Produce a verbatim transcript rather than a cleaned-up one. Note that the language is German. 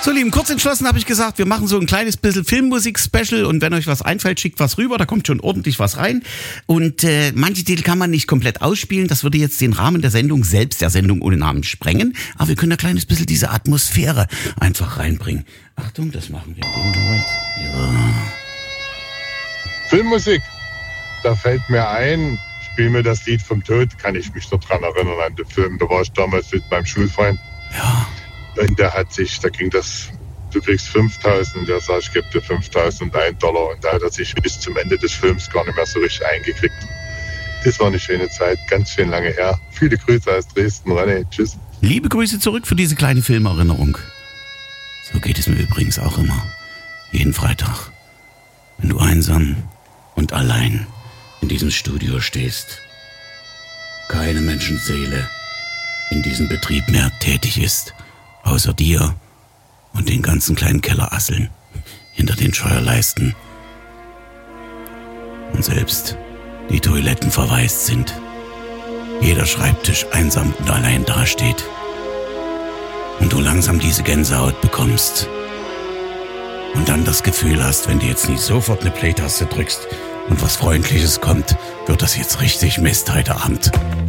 So, Lieben, kurz entschlossen habe ich gesagt, wir machen so ein kleines bisschen Filmmusik-Special und wenn euch was einfällt, schickt was rüber, da kommt schon ordentlich was rein. Und äh, manche Titel kann man nicht komplett ausspielen, das würde jetzt den Rahmen der Sendung, selbst der Sendung ohne Namen, sprengen. Aber wir können ein kleines bisschen diese Atmosphäre einfach reinbringen. Achtung, das machen wir. Ja. Filmmusik, da fällt mir ein, spiel mir das Lied vom Tod, kann ich mich noch dran erinnern an den Film, da war ich damals mit meinem Schulfreund. Ja. Und der hat sich, da ging das, du kriegst fünftausend, der sagt, ich gebe dir fünftausend Dollar und da hat er sich bis zum Ende des Films gar nicht mehr so richtig eingekriegt. Das war eine schöne Zeit, ganz schön lange her. Viele Grüße aus Dresden, René, tschüss. Liebe Grüße zurück für diese kleine Filmerinnerung. So geht es mir übrigens auch immer. Jeden Freitag, wenn du einsam und allein in diesem Studio stehst. Keine Menschenseele in diesem Betrieb mehr tätig ist. Außer dir und den ganzen kleinen Kellerasseln hinter den Scheuerleisten. Und selbst die Toiletten verwaist sind. Jeder Schreibtisch einsam und allein dasteht. Und du langsam diese Gänsehaut bekommst. Und dann das Gefühl hast, wenn du jetzt nicht sofort eine Play-Taste drückst und was Freundliches kommt, wird das jetzt richtig Mist heute Abend.